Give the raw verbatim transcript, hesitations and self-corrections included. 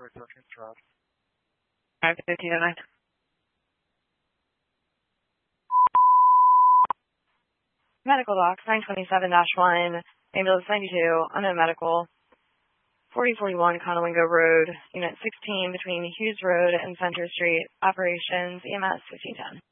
five fifteen oh nine. Medical docs, nine twenty-seven dash one, ambulance ninety-two, unknown medical, forty forty-one Conowingo Road, Unit sixteen between Hughes Road and Center Street, operations, E M S fifteen ten.